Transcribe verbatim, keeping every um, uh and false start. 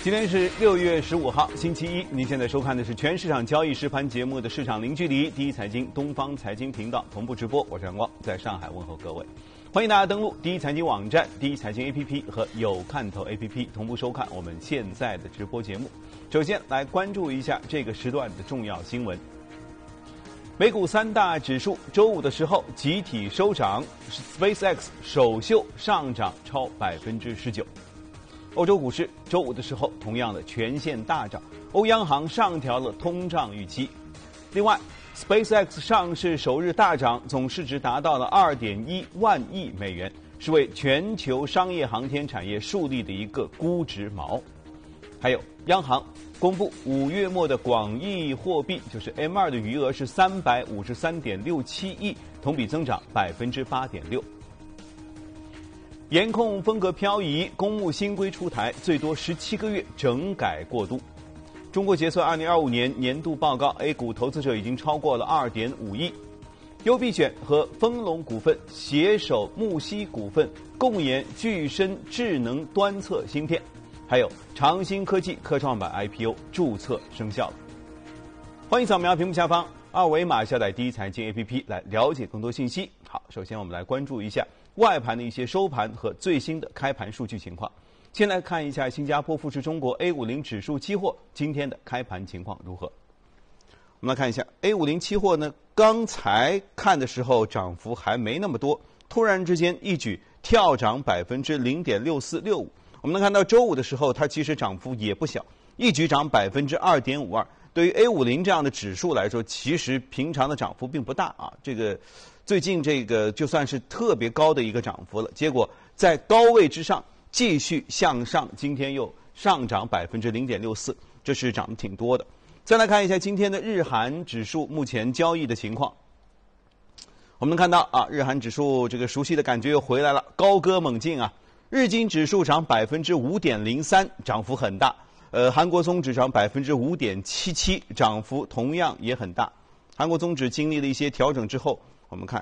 今天是六月十五号，星期一。您现在收看的是全市场交易实盘节目的市场零距离，第一财经东方财经频道同步直播。我是阳光，在上海问候各位。欢迎大家登录第一财经网站、第一财经 A P P 和有看头 A P P 同步收看我们现在的直播节目。首先来关注一下这个时段的重要新闻。美股三大指数周五的时候集体收涨 ，SpaceX 首秀上涨超百分之十九。欧洲股市周五的时候同样的全线大涨，欧央行上调了通胀预期。另外 ，SpaceX 上市首日大涨，总市值达到了 二点一万亿美元，是为全球商业航天产业树立的一个估值锚。还有，央行公布五月末的广义货币就是 M 二 的余额是三百五十三点六七亿，同比增长百分之八点六。严控风格漂移，公募新规出台，最多十七个月整改过渡。中国结算二零二五年年度报告 ，A 股投资者已经超过了二点五亿。优必选和丰隆股份携手木犀股份共研具身智能端测芯片，还有长兴科技科创板 I P O 注册生效了。欢迎扫描屏幕下方二维码，下载第一财经 A P P 来了解更多信息。好，首先我们来关注一下外盘的一些收盘和最新的开盘数据情况。先来看一下新加坡富时中国 A 五十 指数期货今天的开盘情况如何。我们来看一下 A 五十 期货呢，刚才看的时候涨幅还没那么多，突然之间一举跳涨百分之零点六四六五。我们能看到周五的时候，它其实涨幅也不小，一举涨百分之二点五二。对于 A 五十 这样的指数来说，其实平常的涨幅并不大啊。这个最近这个就算是特别高的一个涨幅了，结果在高位之上继续向上，今天又上涨百分之零点六四，这是涨得挺多的。再来看一下今天的日韩指数目前交易的情况。我们能看到啊，日韩指数这个熟悉的感觉又回来了，高歌猛进啊。日经指数涨百分之五点零三，涨幅很大。呃，韩国综指涨百分之五点七七，涨幅同样也很大。韩国综指经历了一些调整之后，我们看